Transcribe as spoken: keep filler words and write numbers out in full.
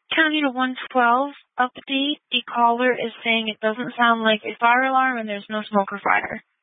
County to one twelve, update. The caller is saying it doesn't sound like a fire alarm and there's no smoke or fire.